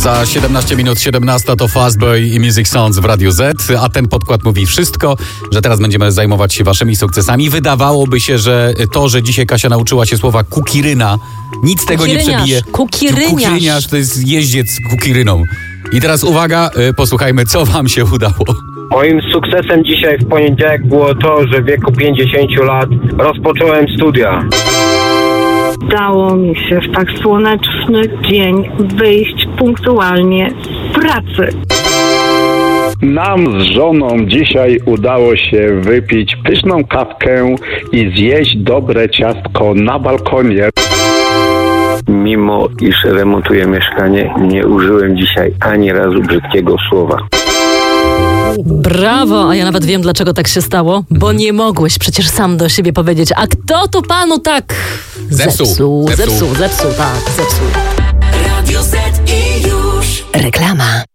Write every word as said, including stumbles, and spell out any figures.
Za siedemnaście minut siedemnasta to Fastboy i Music Sounds w Radiu Z, a ten podkład mówi wszystko, że teraz będziemy zajmować się waszymi sukcesami. Wydawałoby się, że to, że dzisiaj Kasia nauczyła się słowa kukiryna, nic z tego nie przebije. Kukiryniarz. Kukiryniarz to jest jeździec kukiryną. I teraz uwaga, posłuchajmy, co wam się udało. Moim sukcesem dzisiaj w poniedziałek było to, że w wieku pięćdziesięciu lat rozpocząłem studia. Udało mi się w tak słoneczny dzień wyjść punktualnie z pracy. Nam z żoną dzisiaj udało się wypić pyszną kawkę i zjeść dobre ciastko na balkonie. Mimo iż remontuję mieszkanie, nie użyłem dzisiaj ani razu brzydkiego słowa. Brawo, a ja nawet wiem, dlaczego tak się stało, bo nie mogłeś przecież sam do siebie powiedzieć, a kto tu panu tak Zepsuł. zepsuł, Zepsuł. zepsuł, zepsuł tak, zepsuł. Radio Z i już. Reklama.